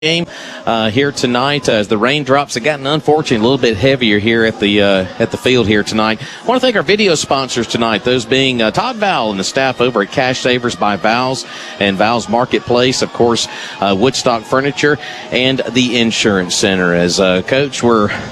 game here tonight as the raindrops have gotten unfortunately a little bit heavier here at the field here tonight. I want to thank our video sponsors tonight, those being Todd Vowell and the staff over at Cash Savers by Vowell's and Vowell's Marketplace, of course, Woodstock Furniture, and the Insurance Center. As Coach,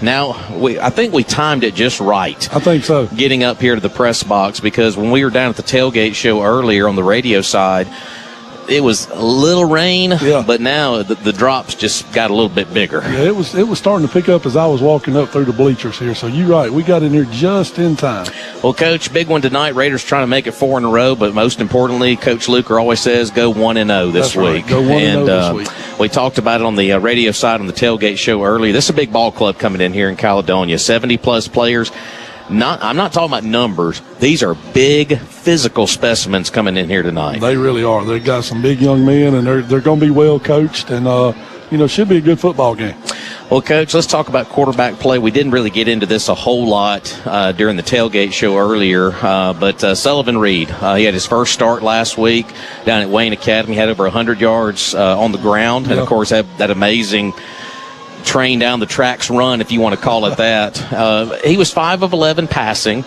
I think we timed it just right. I think so. Getting up here to the press box, because when we were down at the tailgate show earlier on the radio side, it was a little rain, but now the drops just got a little bit bigger. Yeah, it was starting to pick up as I was walking up through the bleachers here. So you're right, we got in here just in time. Well, Coach, big one tonight. Raiders trying to make it 4 in a row, but most importantly, Coach Luker always says go 1-0 this week. Right. Go 1-0 this week. We talked about it on the radio side on the tailgate show earlier. This is a big ball club coming in here in Caledonia. 70-plus players. I'm not talking about numbers. These are big physical specimens coming in here tonight. They really are. They've got some big young men, and they're going to be well coached, and should be a good football game. Well, Coach, let's talk about quarterback play. We didn't really get into this a whole lot during the tailgate show earlier, but Sullivan Reed, he had his first start last week down at Wayne Academy, had over 100 yards on the ground, and, of course, had that amazing train down the tracks run, if you want to call it that. He was 5 of 11 passing.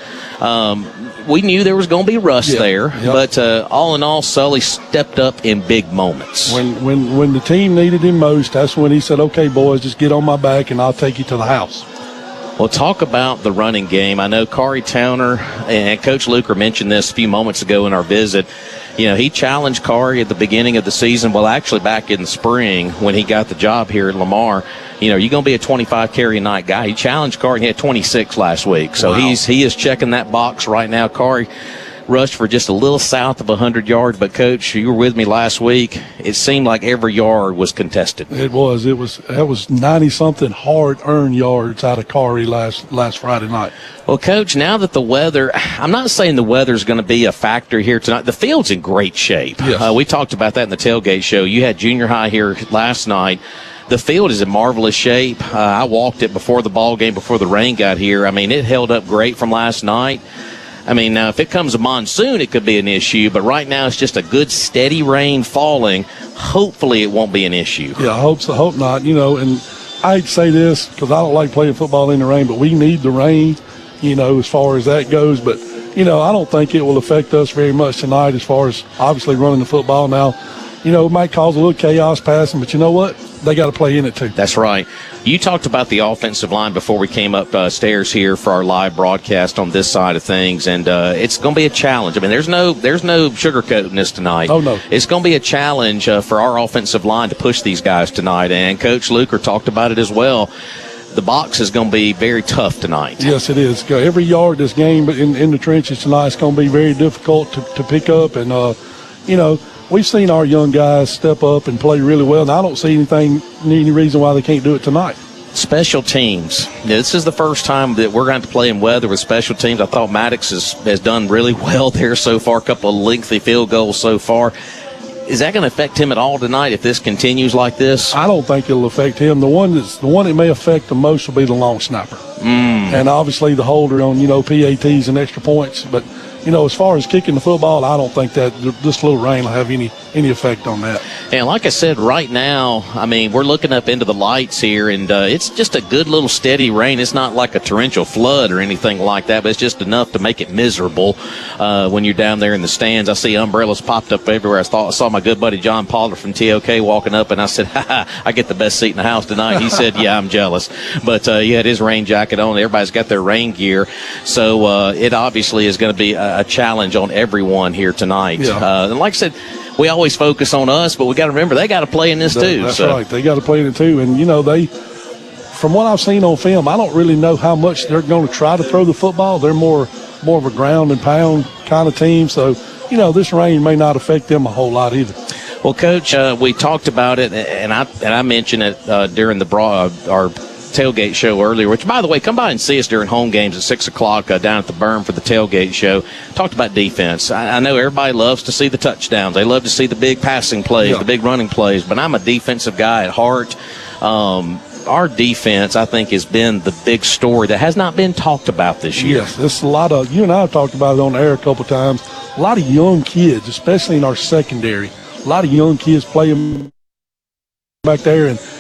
We knew there was going to be rust there, but all in all, Sully stepped up in big moments. When the team needed him most, that's when he said, okay, boys, just get on my back and I'll take you to the house. Well, talk about the running game. I know Corey Towner and Coach Luker mentioned this a few moments ago in our visit. You know, he challenged Corey at the beginning of the season. Well, actually back in the spring when he got the job here at Lamar. You know, you're going to be a 25 carry a night guy. He challenged Corey, and he had 26 last week. So he is checking that box right now. Corey rushed for just a little south of 100 yards. But, Coach, you were with me last week. It seemed like every yard was contested. That was 90-something hard-earned yards out of Corey last Friday night. Well, Coach, now that the weather, I'm not saying the weather's going to be a factor here tonight. The field's in great shape. Yes. We talked about that in the tailgate show. You had junior high here last night. The field is in marvelous shape. I walked it before the ball game, before the rain got here. I mean, it held up great from last night. I mean, now if it comes a monsoon, it could be an issue, but right now it's just a good steady rain falling. Hopefully it won't be an issue. Yeah, I hope so. Hope not. You know, and I hate to say this because I don't like playing football in the rain, but we need the rain, you know, as far as that goes. But, you know, I don't think it will affect us very much tonight as far as obviously running the football. Now, you know, it might cause a little chaos passing, but you know what? They got to play in it too. That's right. You talked about the offensive line before we came up stairs here for our live broadcast on this side of things, and it's going to be a challenge. I mean, there's no sugarcoating this tonight. Oh, no. It's going to be a challenge for our offensive line to push these guys tonight, and Coach Luker talked about it as well. The box is going to be very tough tonight. Yes, it is. Every yard this game in the trenches tonight is going to be very difficult to pick up, and, you know, we've seen our young guys step up and play really well, and I don't see any reason why they can't do it tonight. Special teams. This is the first time that we're going to play in weather with special teams. I thought Maddox has done really well there so far, a couple of lengthy field goals so far. Is that going to affect him at all tonight if this continues like this? I don't think it'll affect him. The one that may affect the most will be the long snapper. And obviously the holder on, you know, PATs and extra points, but you know, as far as kicking the football, I don't think that this little rain will have any effect on that. And like I said, right now, I mean, we're looking up into the lights here, and it's just a good little steady rain. It's not like a torrential flood or anything like that, but it's just enough to make it miserable when you're down there in the stands. I see umbrellas popped up everywhere. I saw my good buddy John Pollard from TOK walking up, and I said, I get the best seat in the house tonight. He said, yeah, I'm jealous. But he had his rain jacket on. Everybody's got their rain gear. So it obviously is going to be a challenge on everyone here tonight. Yeah. And like I said, we always focus on us, but we got to remember they got to play in this too. That's right. They got to play in it too. And, you know, from what I've seen on film, I don't really know how much they're going to try to throw the football. They're more of a ground and pound kind of team. So, you know, this rain may not affect them a whole lot either. Well, Coach, we talked about it, and I mentioned it during our tailgate show earlier, which, by the way, come by and see us during home games at 6 o'clock down at the berm for the tailgate show. Talked about defense. I know everybody loves to see the touchdowns. They love to see the big passing plays, the big running plays, but I'm a defensive guy at heart. Our defense, I think, has been the big story that has not been talked about this year. Yes, there's a lot of, you and I have talked about it on the air a couple times, a lot of young kids, especially in our secondary. A lot of young kids playing back there, and